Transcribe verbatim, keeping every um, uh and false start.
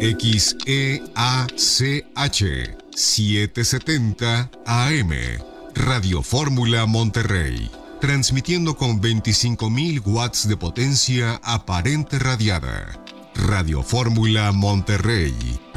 X E A C H setecientos setenta A M, Radio Fórmula Monterrey, transmitiendo con veinticinco mil watts de potencia aparente radiada. Radio Fórmula Monterrey,